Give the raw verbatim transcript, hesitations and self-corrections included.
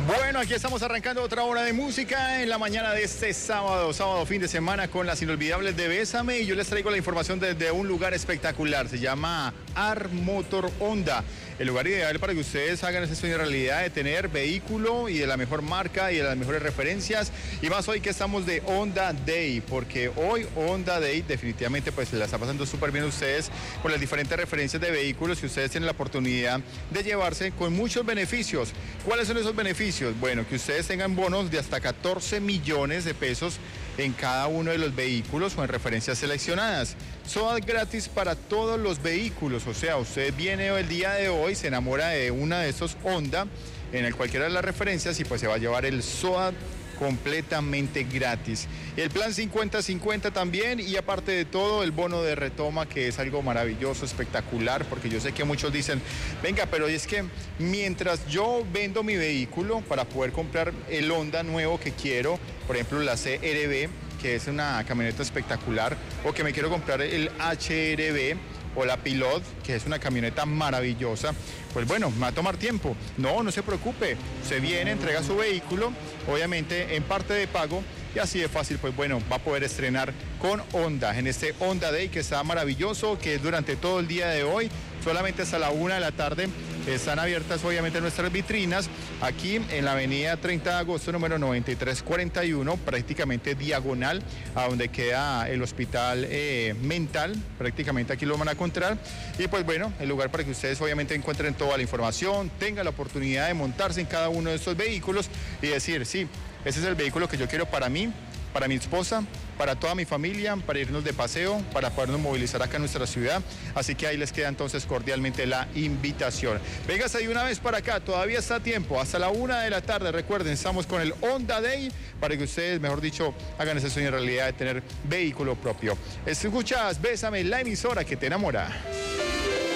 Bueno, aquí estamos arrancando otra hora de música en la mañana de este sábado, sábado fin de semana con las inolvidables de Bésame, y yo les traigo la información desde un lugar espectacular, se llama Art Motor Honda, el lugar ideal para que ustedes hagan ese sueño realidad de tener vehículo y de la mejor marca y de las mejores referencias, y más hoy que estamos de Honda Day, porque hoy Honda Day definitivamente pues se la está pasando súper bien a ustedes con las diferentes referencias de vehículos que ustedes tienen la oportunidad de llevarse con muchos beneficios. ¿Cuáles son esos beneficios? Bueno, que ustedes tengan bonos de hasta catorce millones de pesos en cada uno de los vehículos o en referencias seleccionadas. SOAT gratis para todos los vehículos, o sea, usted viene el día de hoy, se enamora de una de estos Honda, en el cualquiera de las referencias, y pues se va a llevar el SOAT completamente gratis. El plan cincuenta cincuenta también, y aparte de todo el bono de retoma, que es algo maravilloso, espectacular, porque yo sé que muchos dicen, venga, pero es que mientras yo vendo mi vehículo para poder comprar el Honda nuevo que quiero, por ejemplo la C R V, que es una camioneta espectacular, o que me quiero comprar el H R V o la Pilot, que es una camioneta maravillosa, pues bueno, me va a tomar tiempo. No, no se preocupe, se viene, entrega su vehículo, obviamente en parte de pago, y así de fácil, pues bueno, va a poder estrenar con Honda en este Honda Day, que está maravilloso, que es durante todo el día de hoy, solamente hasta la una de la tarde. Están abiertas obviamente nuestras vitrinas aquí en la avenida treinta de agosto número noventa y tres cuarenta y uno, prácticamente diagonal a donde queda el hospital eh, mental, prácticamente aquí lo van a encontrar. Y pues bueno, el lugar para que ustedes obviamente encuentren toda la información, tengan la oportunidad de montarse en cada uno de estos vehículos y decir, sí, ese es el vehículo que yo quiero para mí, para mi esposa, para toda mi familia, para irnos de paseo, para podernos movilizar acá en nuestra ciudad. Así que ahí les queda entonces cordialmente la invitación. Véngase de una vez para acá, todavía está a tiempo, hasta la una de la tarde. Recuerden, estamos con el Honda Day para que ustedes, mejor dicho, hagan ese sueño en realidad de tener vehículo propio. Escuchas Bésame, la emisora que te enamora.